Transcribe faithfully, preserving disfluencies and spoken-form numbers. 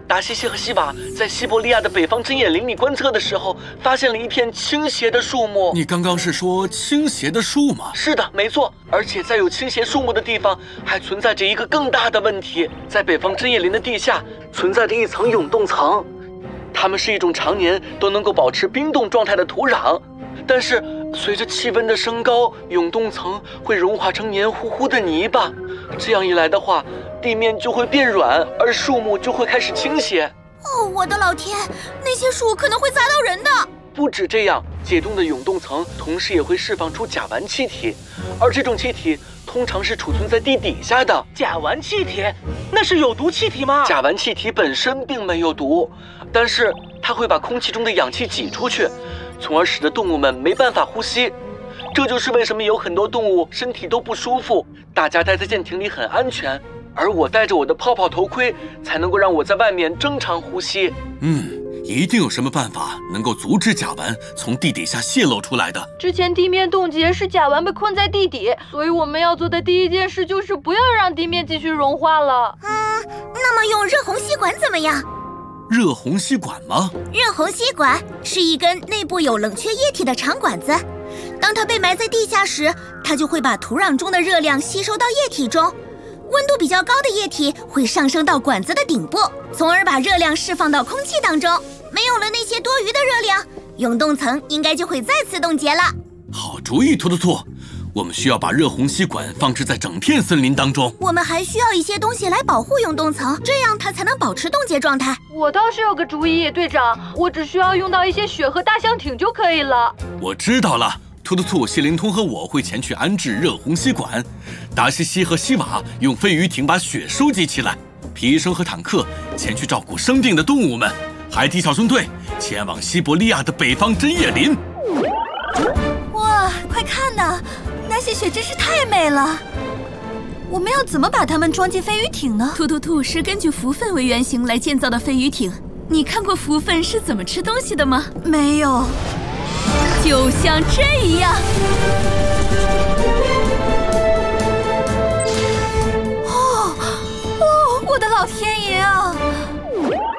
达西西和西瓦在西伯利亚的北方针叶林里观测的时候，发现了一片倾斜的树木。 你刚刚是说倾斜的树吗？ 是的，没错。而且在有倾斜树木的地方，还存在着一个更大的问题，在北方针叶林的地下存在着一层永冻层，它们是一种常年都能够保持冰冻状态的土壤，但是随着气温的升高，永冻层会融化成黏糊糊的泥巴，这样一来的话，地面就会变软，而树木就会开始倾斜。 哦，我的老天，那些树可能会砸到人的。 不止这样，解冻的永冻层同时也会释放出甲烷气体，而这种气体通常是储存在地底下的。 甲烷气体？那是有毒气体吗？ 甲烷气体本身并没有毒，但是它会把空气中的氧气挤出去，从而使得动物们没办法呼吸。这就是为什么有很多动物身体都不舒服，大家待在舰艇里很安全，而我戴着我的泡泡头盔，才能够让我在外面正常呼吸。 嗯，一定有什么办法能够阻止甲烷从地底下泄露出来的。 之前地面冻结是甲烷被困在地底，所以我们要做的第一件事就是不要让地面继续融化了。 嗯，那么用热虹吸管怎么样？ 热虹吸管吗？ 热虹吸管是一根内部有冷却液体的长管子，当它被埋在地下时，它就会把土壤中的热量吸收到液体中，温度比较高的液体会上升到管子的顶部，从而把热量释放到空气当中。没有了那些多余的热量，永冻层应该就会再次冻结了。 好主意，突突兔，我们需要把热虹吸管放置在整片森林当中。 我们还需要一些东西来保护永冻层，这样它才能保持冻结状态。 我倒是有个主意，队长，我只需要用到一些雪和大象艇就可以了。 我知道了，突突兔、谢灵通和我会前去安置热虹吸管，达西西和西瓦用飞鱼艇把雪收集起来，皮医生和坦克前去照顾生病的动物们，海底小纵队前往西伯利亚的北方针叶林。 哇，快看呐，那些雪真是太美了！我们要怎么把它们装进飞鱼艇呢？ 突突兔是根据蝠粪为原型来建造的飞鱼艇，你看过蝠粪是怎么吃东西的吗？ 没有。 就像这样。